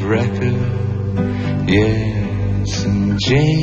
record. Yes, and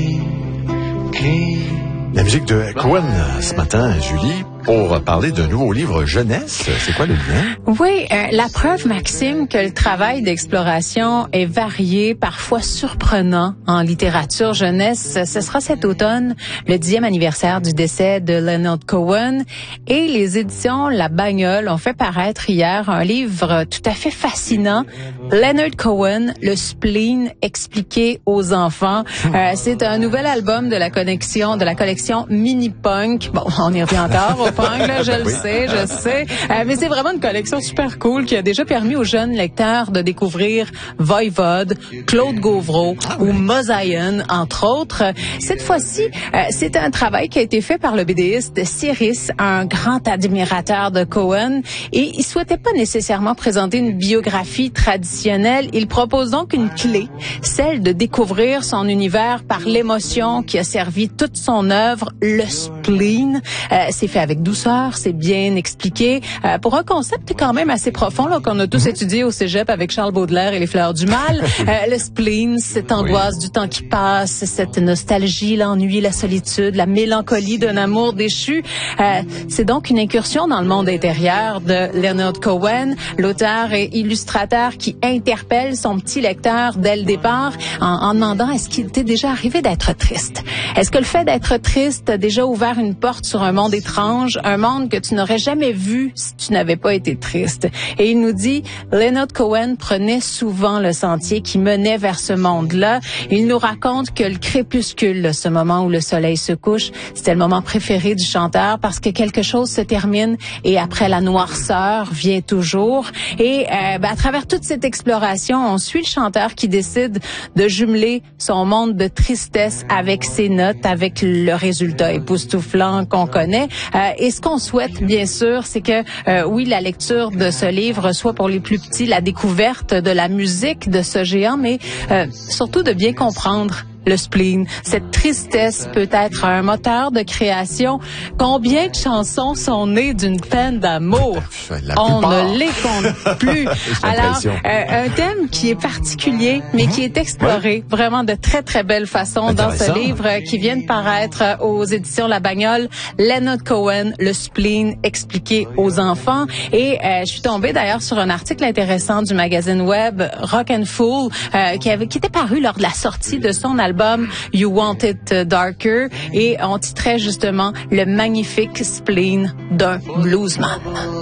Jane came. La musique de Cohen ce matin, Julie, pour parler d'un nouveau livre jeunesse. C'est quoi le lien? Oui, la preuve, Maxime, que le travail d'exploration est varié, parfois surprenant en littérature jeunesse. Ce sera cet automne, le 10e anniversaire du décès de Leonard Cohen. Et les éditions La Bagnole ont fait paraître hier un livre tout à fait fascinant. Leonard Cohen, le spleen expliqué aux enfants. C'est un nouvel album de la collection Mini Punk. Bon, on y revient encore au punk, là, je le sais. Mais c'est vraiment une collection super cool qui a déjà permis aux jeunes lecteurs de découvrir Voivode, Claude Gauvreau ou Mosaïen, entre autres. Cette fois-ci, c'est un travail qui a été fait par le BDiste Cyrus, un grand admirateur de Cohen, et il souhaitait pas nécessairement présenter une biographie traditionnelle. Il propose donc une clé, celle de découvrir son univers par l'émotion qui a servi toute son œuvre, le spleen. C'est fait avec douceur, c'est bien expliqué, pour un concept quand même assez profond là qu'on a tous étudié au cégep avec Charles Baudelaire et les fleurs du mal. Le spleen, cette angoisse du temps qui passe, cette nostalgie, l'ennui, la solitude, la mélancolie d'un amour déchu. C'est donc une incursion dans le monde intérieur de Leonard Cohen, l'auteur et illustrateur qui interpelle son petit lecteur dès le départ en demandant est-ce qu'il t'est déjà arrivé d'être triste? Est-ce que le fait d'être triste a déjà ouvert une porte sur un monde étrange, un monde que tu n'aurais jamais vu si tu n'avais pas été triste? Et il nous dit, Leonard Cohen prenait souvent le sentier qui menait vers ce monde-là. Il nous raconte que le crépuscule, ce moment où le soleil se couche, c'était le moment préféré du chanteur parce que quelque chose se termine et après la noirceur vient toujours. Et à travers toute cette exploration, on suit le chanteur qui décide de jumeler son monde de tristesse avec ses notes, avec le résultat époustouflant qu'on connaît. Et ce qu'on souhaite, bien sûr, c'est que, oui, la lecture de ce livre soit pour les plus petits la découverte de la musique de ce géant, mais surtout de bien comprendre le spleen. Cette tristesse peut être un moteur de création. Combien de chansons sont nées d'une peine d'amour? On ne les compte plus. Alors, un thème qui est particulier, mais qui est exploré vraiment de très, très belle façon dans ce livre qui vient de paraître aux éditions La Bagnole, Leonard Cohen, le spleen expliqué aux enfants. Et je suis tombée d'ailleurs sur un article intéressant du magazine web Rock and Fool qui était paru lors de la sortie de son album You Want It Darker, et on titrait justement le magnifique spleen d'un bluesman.